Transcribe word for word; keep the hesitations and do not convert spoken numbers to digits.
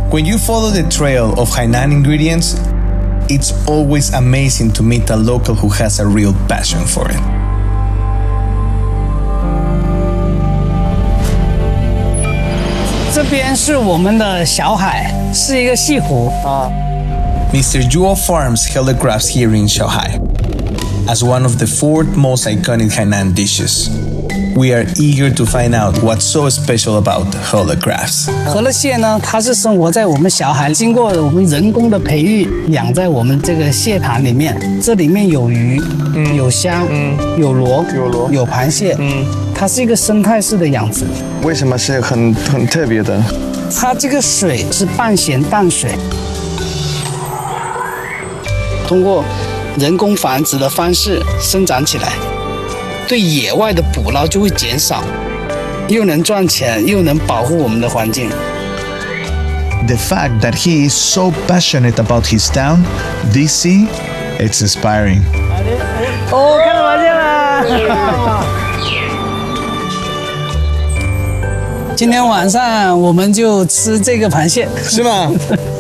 When you follow the trail of Hainan ingredients, it's always amazing to meet a local who has a real passion for it. 这边是我们的小海，是一个西湖啊。 Mister Zhuo Farms Hella Crabs here in Shanghai. As one of the four most iconic Hainan dishes, we are eager to find out what's so special about Hella Crabs. 河乐蟹呢，它是生活在我们小海，经过我们人工的培育，养在我们这个蟹塘里面。这里面有鱼，嗯、有虾，嗯、有螺，有螺，有螃蟹，嗯，它是一个生态式的养殖。 为什么是很很特别的？ 它这个水是半咸淡水，通过人工繁殖的方式生长起来，对野外的捕捞就会减少，又能赚钱，又能保护我们的环境。 The fact that he is so passionate about his town, D C, it's inspiring. 哦，看到螃蟹了！今天晚上我们就吃这个螃蟹， 是吗？